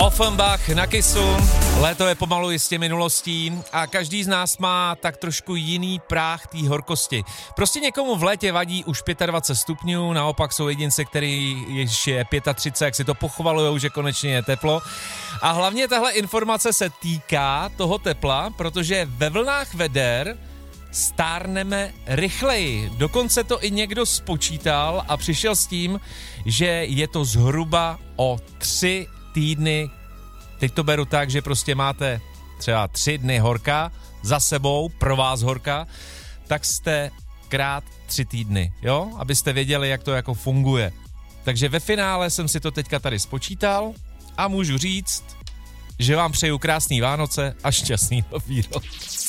Offenbach na Kissu, léto je pomalu jistě minulostí a každý z nás má tak trošku jiný práh té horkosti. Prostě někomu v létě vadí už 25 stupňů, naopak jsou jedinci, který již je 35, jak si to pochvalujou, že konečně je teplo. A hlavně tahle informace se týká toho tepla, protože ve vlnách veder stárneme rychleji. Dokonce to i někdo spočítal a přišel s tím, že je to zhruba o 3 týdny. Teď to beru tak, že prostě máte třeba 3 dny horka za sebou, pro vás horka, tak jste krát 3 týdny, jo? Abyste věděli, jak to jako funguje. Takže ve finále jsem si to teďka tady spočítal a můžu říct, že vám přeju krásný Vánoce a šťastný nový rok.